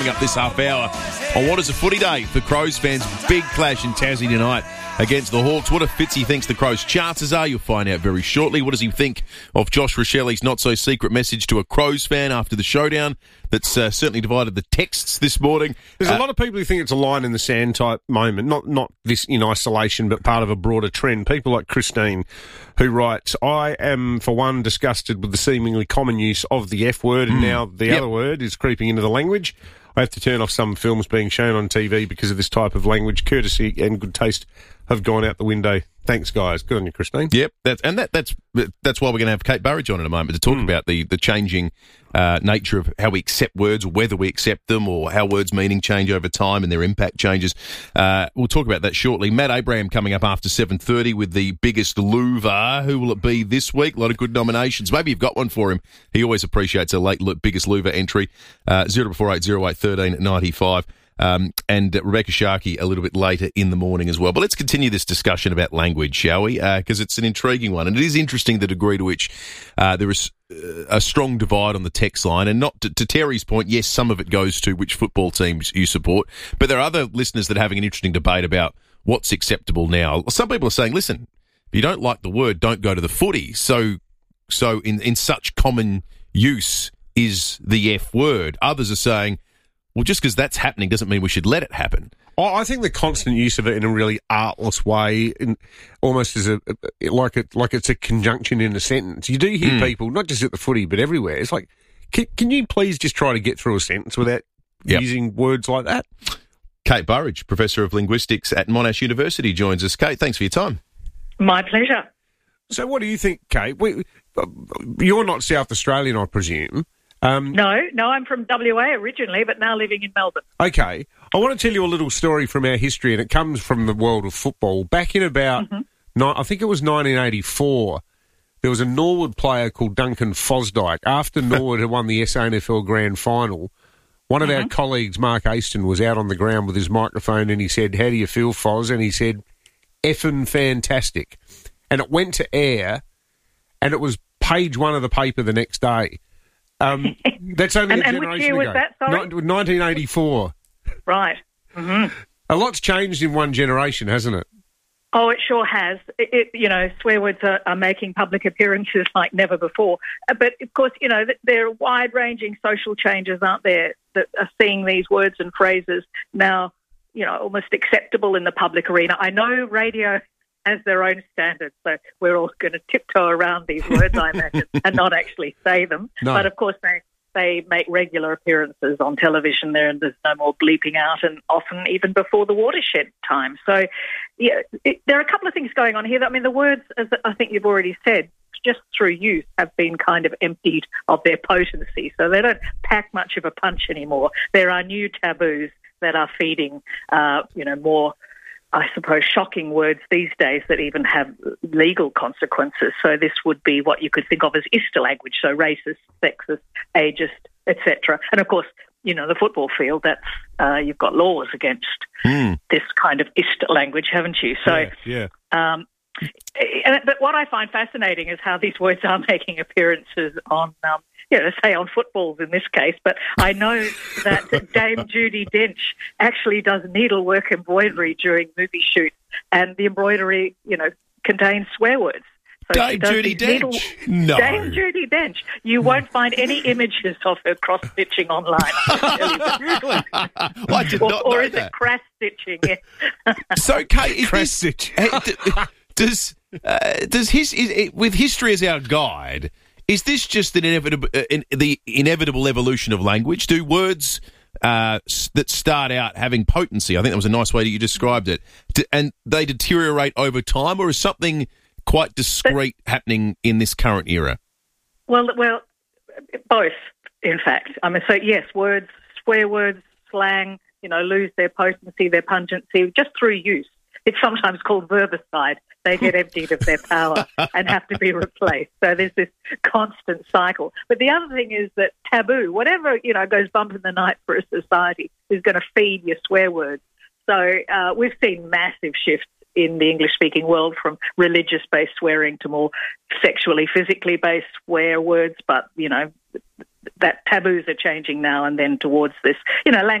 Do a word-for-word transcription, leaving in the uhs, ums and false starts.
Up this half hour on what is a footy day for Crows fans. Big clash in Tassie tonight against the Hawks. What do Fitzy thinks the Crows' chances are? You'll find out very shortly. What does he think of Josh Rochelli's not-so-secret message to a Crows fan after the showdown that's uh, certainly divided the texts this morning? There's uh, a lot of people who think it's a line in the sand type moment, not not this in isolation, but part of a broader trend. People like Christine, who writes, I am, for one, disgusted with the seemingly common use of the F word, and mm, now the yep. other word is creeping into the language. I have to turn off some films being shown on T V because of this type of language. Courtesy and good taste have gone out the window. Thanks, guys. Good on you, Christine. Yep, that's, and that, that's that's why we're going to have Kate Burridge on in a moment to talk mm. about the, the changing uh, nature of how we accept words, or whether we accept them, or how words' meaning change over time and their impact changes. Uh, we'll talk about that shortly. Matt Abraham coming up after seven thirty with the biggest louver. Who will it be this week? A lot of good nominations. Maybe you've got one for him. He always appreciates a late biggest louver entry. Uh, zero four eight zero eight thirteen ninety five. Um, and uh, Rebecca Sharkey a little bit later in the morning as well. But let's continue this discussion about language, shall we? Because uh, it's an intriguing one. And it is interesting the degree to which uh, there is uh, a strong divide on the text line. And not to, to Terry's point, yes, some of it goes to which football teams you support. But there are other listeners that are having an interesting debate about what's acceptable now. Some people are saying, listen, if you don't like the word, don't go to the footy. So, so in, in such common use is the F word. Others are saying, well, just because that's happening doesn't mean we should let it happen. I think the constant use of it in a really artless way, in, almost as a like it like it's a conjunction in a sentence. You do hear mm. people, not just at the footy, but everywhere. It's like, can, can you please just try to get through a sentence without yep. using words like that? Kate Burridge, Professor of Linguistics at Monash University, joins us. Kate, thanks for your time. My pleasure. So what do you think, Kate? We, you're not South Australian, I presume. Um, no, no, I'm from W A originally, but now living in Melbourne. Okay. I want to tell you a little story from our history, and it comes from the world of football. Back in about, mm-hmm. ni- I think it was nineteen eighty-four, there was a Norwood player called Duncan Fosdyke. After Norwood had won the S A N F L Grand Final, one of mm-hmm. our colleagues, Mark Aston, was out on the ground with his microphone, and he said, how do you feel, Foz? And he said, effing fantastic. And it went to air, and it was page one of the paper the next day. Um, that's only and, a generation and which year ago. Was that, sorry? Ni- nineteen eighty-four. Right. Mm-hmm. A lot's changed in one generation, hasn't it? Oh, it sure has. It, it, you know, swear words are, are making public appearances like never before. But, of course, you know, there are wide-ranging social changes, aren't there, that are seeing these words and phrases now, you know, almost acceptable in the public arena. I know radio has their own standards, so we're all going to tiptoe around these words, I imagine, and not actually say them. No. But, of course, they, they make regular appearances on television there, and there's no more bleeping out, and often even before the watershed time. So, yeah, it, there are a couple of things going on here. I mean, the words, as I think you've already said, just through use have been kind of emptied of their potency, so they don't pack much of a punch anymore. There are new taboos that are feeding, uh, you know, more, I suppose, shocking words these days that even have legal consequences. So this would be what you could think of as Ista language, so racist, sexist, ageist, et cetera. And, of course, you know, the football field, that's uh, you've got laws against mm. this kind of Ista language, haven't you? So, yeah. yeah. Um, and, but what I find fascinating is how these words are making appearances on, um, you know, say on footballs in this case, but I know that Dame Judi Dench actually does needlework embroidery during movie shoots, and the embroidery, you know, contains swear words. So Dame Judi Dench? Needle- no. Dame Judi Dench. You won't find any images of her cross-stitching online. Really? Well, I did or, not or know is that. it crass-stitching? Yeah. So, Kate, is Crass this... stitch. does, uh, does his... Is, it, with history as our guide... Is this just an inevitable, uh, in, the inevitable evolution of language? Do words uh, s- that start out having potency, I think that was a nice way that you described it, to, and they deteriorate over time, or is something quite discrete but, happening in this current era? Well, well, both, in fact. I mean, so yes, words, swear words, slang, you know, lose their potency, their pungency just through use. It's sometimes called verbicide. They get emptied of their power and have to be replaced. So there's this constant cycle. But the other thing is that taboo, whatever, you know, goes bump in the night for a society, is going to feed your swear words. So uh, we've seen massive shifts in the English-speaking world from religious-based swearing to more sexually, physically-based swear words. But, you know, that taboos are changing now and then towards this, you know, language